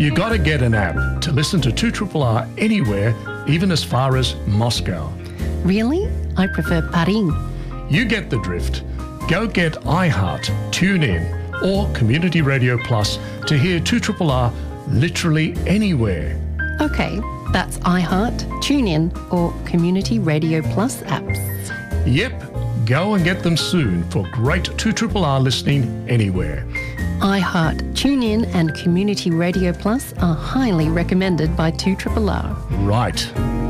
You gotta get an app to listen to 2RRR anywhere, even as far as Moscow. Really? I prefer Paris. You get the drift. Go get iHeart, TuneIn, or Community Radio Plus to hear 2RRR literally anywhere. Okay, that's iHeart, TuneIn, or Community Radio Plus apps. Yep, go and get them soon for great 2RRR listening anywhere. iHeart, TuneIn, and Community Radio Plus are highly recommended by 2RRR. Right.